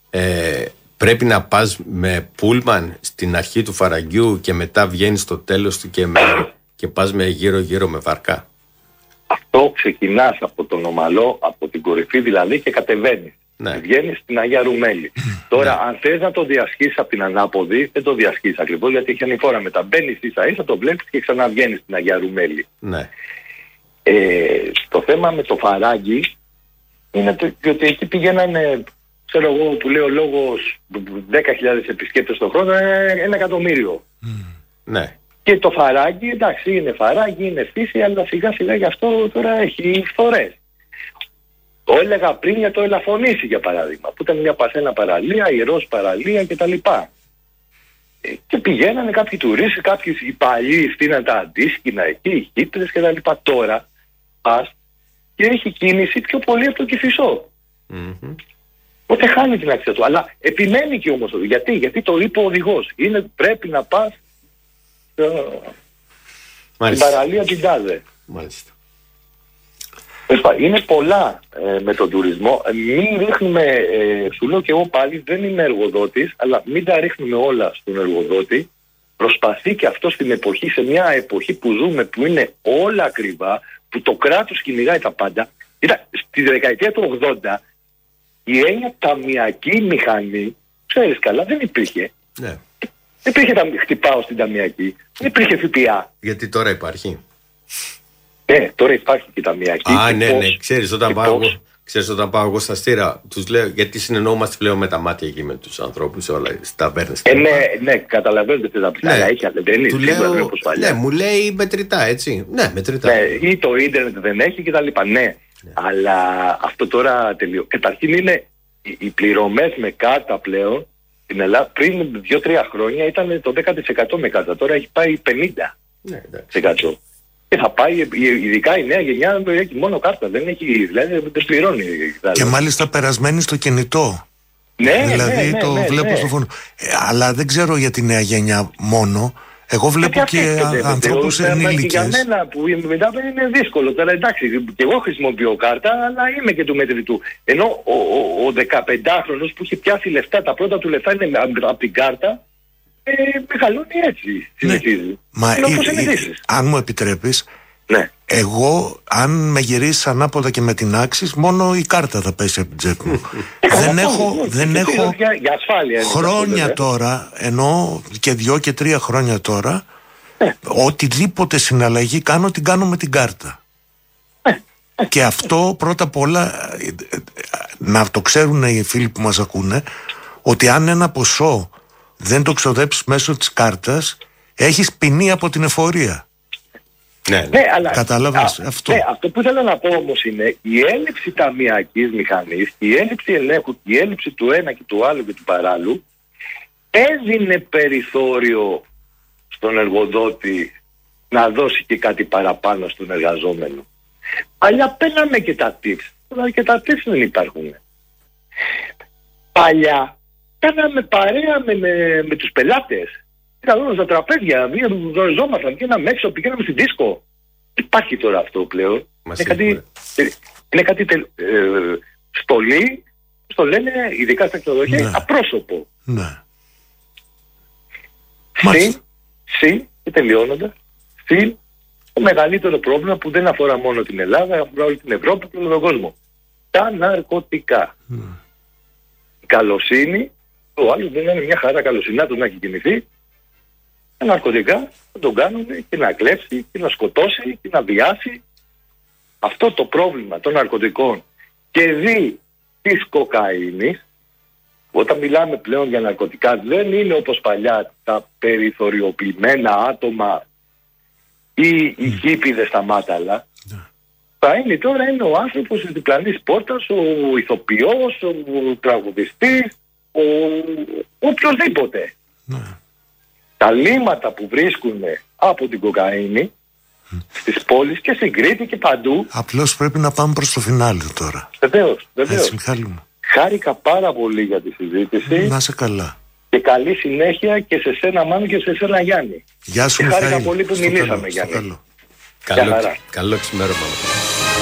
πρέπει να πας με πούλμαν στην αρχή του Φαραγγιού και μετά βγαίνεις στο τέλος του και πας με γύρω-γύρω με βαρκά? Αυτό ξεκινάς από τον Ομαλό, από την κορυφή δηλαδή, και κατεβαίνεις. Ναι. Βγαίνεις στην Αγία Ρουμέλη. Τώρα, αν θες να το διασχίσεις από την ανάποδη, δεν το διασχίσεις ακριβώς, γιατί έχει ανηφόρα μετά. Μπαίνεις ίσα-ίσα, το βλέπεις και ξαναβγαίνεις στην Αγία Ρουμέλη. Ναι. Το θέμα με το Φαράγγι είναι ότι εκεί πηγαίνανε, ξέρω εγώ, που λέει ο λόγος, 10.000 επισκέπτες τον χρόνο, 1 εκατομμύριο. Ναι. Και το Φαράγγι, εντάξει, είναι Φαράγγι, είναι φύση, αλλά σιγά σιγά γι' αυτό τώρα έχει φθορές. Το έλεγα πριν για το Ελαφωνήσι, για παράδειγμα, που ήταν μια παθένα παραλία, ιερός παραλία κτλ. Και πηγαίνανε κάποιοι τουρίστες, κάποιοι οι παλιοί στείναν τα αντίσκηνα εκεί, οι χύπτες κτλ. Τώρα πας και έχει κίνηση πιο πολύ από το Κηφισό. Οπότε χάνει την αξία του. Αλλά επιμένει και όμως. Γιατί το είπε ο οδηγός. Πρέπει να πας στην παραλία την τάδε. Μάλιστα. Είναι πολλά με τον τουρισμό. Μην ρίχνουμε, σου λέω και εγώ πάλι, δεν είμαι εργοδότης, αλλά μην τα ρίχνουμε όλα στον εργοδότη. Προσπαθεί και αυτό στην εποχή, σε μια εποχή που ζούμε, που είναι όλα ακριβά, που το κράτος κυνηγάει τα πάντα. Στη δεκαετία του 80 η έννοια ταμιακή μηχανή, ξέρεις καλά, δεν υπήρχε. Ναι. Δεν υπήρχε χτυπάω στην ταμιακή, δεν υπήρχε ΦΠΑ. Γιατί τώρα υπάρχει. Τώρα υπάρχει και ταμιακή. Ναι. Ξέρεις, όταν πάω εγώ στα Στήρα, τους λέω, γιατί συνεννοούμαστε πλέον με τα μάτια εκεί με τους ανθρώπους σε όλα, στις ταβέρνες. Ναι, καταλαβαίνετε τι θα πει. Αλλά έχει αδερφή, σίγουρα όπως παλιά. Ναι, μου λέει μετρητά, έτσι. Ναι, μετρητά. Ναι, ή το ίντερνετ δεν έχει κτλ. Ναι, αλλά αυτό τώρα τελείω. Καταρχήν είναι οι πληρωμές με κάρτα πλέον στην Ελλάδα πριν 2-3 χρόνια ήταν το 10% με κάρτα. Τώρα έχει πάει 50%. Και θα πάει, ειδικά η νέα γενιά, έχει μόνο κάρτα. Δεν έχει, δηλαδή δεν πληρώνει. Και μάλιστα περασμένη στο κινητό. Ναι, δηλαδή το βλέπω στο φόνο. Αλλά δεν ξέρω για τη νέα γενιά μόνο. Εγώ βλέπω και ανθρώπους ενήλικες. Για μένα που μετά είναι δύσκολο. Τώρα εντάξει, και εγώ χρησιμοποιώ κάρτα, αλλά είμαι και του μετρητού. Ενώ ο 15χρονος που έχει πιάσει λεφτά, τα πρώτα του λεφτά είναι από την κάρτα, μεγαλώνει έτσι. Συνεχίζει. Μα αν μου επιτρέπεις, ναι. Εγώ αν με γυρίσεις ανάποδα και με την άξεις, μόνο η κάρτα θα πέσει από την τσέπη μου. δεν έχω για ασφάλεια, χρόνια τώρα, ενώ και 2 και 3 χρόνια τώρα, οτιδήποτε συναλλαγή κάνω, την κάνω με την κάρτα. Και αυτό πρώτα απ' όλα να το ξέρουν οι φίλοι που μας ακούνε, ότι αν ένα ποσό δεν το ξοδέψεις μέσω της κάρτας, έχεις ποινή από την εφορία. Ναι, αλλά κατάλαβες αυτό. Ναι, αυτό που ήθελα να πω όμως είναι η έλλειψη ταμιακής μηχανής, η έλλειψη ελέγχου, η έλλειψη του ένα και του άλλου και του παράλληλου έδινε περιθώριο στον εργοδότη να δώσει και κάτι παραπάνω στον εργαζόμενο. Παλιά παίρναμε και τα tips, αλλά και τα tips δεν υπάρχουν. Παλιά κάναμε παρέα με τους πελάτες. Ήταν στα τραπέζια, γνωριζόμασταν, πήγαμε έξω, πηγαίναμε στην δίσκο. Υπάρχει τώρα αυτό πλέον. Είναι κάτι στολή, το λένε ειδικά στα ξενοδοχεία, απρόσωπο. Ναι. Και τελειώνοντας, το μεγαλύτερο πρόβλημα που δεν αφορά μόνο την Ελλάδα, αφορά όλη την Ευρώπη και όλο τον κόσμο. Τα ναρκωτικά. Η καλοσύνη, ο άλλος δεν είναι μια χαρά καλοσυνά του να έχει κινηθεί. Τα ναρκωτικά θα τον κάνουν και να κλέψει και να σκοτώσει και να βιάσει. Αυτό το πρόβλημα των ναρκωτικών και δι της κοκαίνης, όταν μιλάμε πλέον για ναρκωτικά, δεν είναι όπως παλιά τα περιθωριοποιημένα άτομα ή οι χίπηδες στα μάταλα. Θα είναι τώρα είναι ο άνθρωπος της διπλανής πόρτας, ο ηθοποιός, ο τραγουδιστής, ο οποιοσδήποτε. Τα λίμματα που βρίσκουν από την κοκαίνη στις πόλεις και στην Κρήτη και παντού. Απλώς πρέπει να πάμε προς το φινάλι τώρα. Βεβαίως. Χάρηκα πάρα πολύ για τη συζήτηση. Να είσαι καλά. Και καλή συνέχεια και σε σένα Μάνο και σε σένα Γιάννη. Γεια σου, και χάρηκα πολύ που μιλήσαμε, Γιάννη. Καλό ξημέρωμα.